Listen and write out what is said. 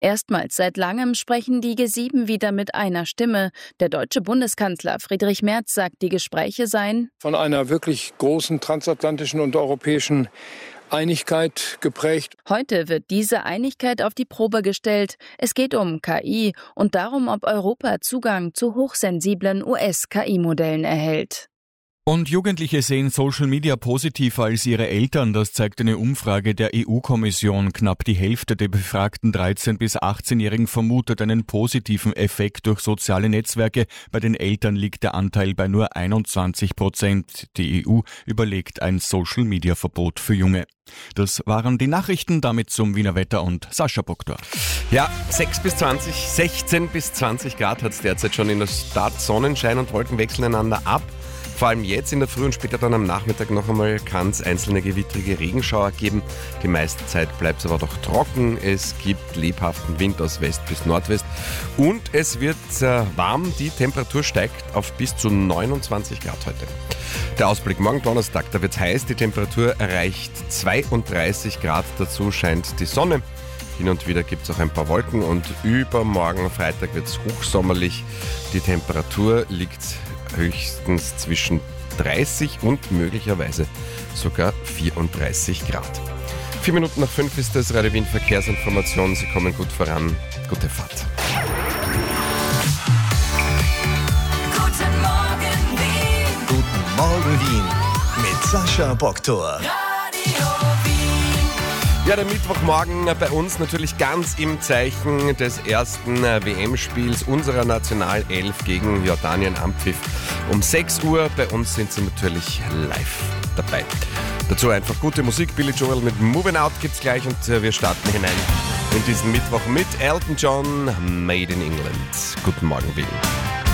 Erstmals seit langem sprechen die G7 wieder mit einer Stimme. Der deutsche Bundeskanzler Friedrich Merz sagt, die Gespräche seien von einer wirklich großen transatlantischen und europäischen Einigkeit geprägt. Heute wird diese Einigkeit auf die Probe gestellt. Es geht um KI und darum, ob Europa Zugang zu hochsensiblen US-KI-Modellen erhält. Und Jugendliche sehen Social Media positiver als ihre Eltern. Das zeigt eine Umfrage der EU-Kommission. Knapp die Hälfte der befragten 13- bis 18-Jährigen vermutet einen positiven Effekt durch soziale Netzwerke. Bei den Eltern liegt der Anteil bei nur 21%. Die EU überlegt ein Social-Media-Verbot für Junge. Das waren die Nachrichten, damit zum Wiener Wetter und Sascha Boktor. Ja, 16 bis 20 Grad hat es derzeit schon in der Stadt. Sonnenschein und Wolken wechseln einander ab. Vor allem jetzt in der Früh und später dann am Nachmittag noch einmal kann es einzelne gewittrige Regenschauer geben. Die meiste Zeit bleibt es aber doch trocken. Es gibt lebhaften Wind aus West bis Nordwest und es wird warm. Die Temperatur steigt auf bis zu 29 Grad heute. Der Ausblick morgen Donnerstag, da wird es heiß. Die Temperatur erreicht 32 Grad. Dazu scheint die Sonne. Hin und wieder gibt es auch ein paar Wolken und übermorgen Freitag wird es hochsommerlich. Die Temperatur liegt höchstens zwischen 30 und möglicherweise sogar 34 Grad. 4 Minuten nach 5 ist das Radio Wien Verkehrsinformation. Sie kommen gut voran. Gute Fahrt. Guten Morgen Wien. Guten Morgen Wien mit Sascha Boktor. Ja, der Mittwochmorgen bei uns natürlich ganz im Zeichen des ersten WM-Spiels unserer Nationalelf gegen Jordanien am Pfiff um 6 Uhr. Bei uns sind sie natürlich live dabei. Dazu einfach gute Musik. Billy Joel mit Moving Out gibt's gleich und wir starten hinein in diesen Mittwoch mit Elton John, Made in England. Guten Morgen, Wien.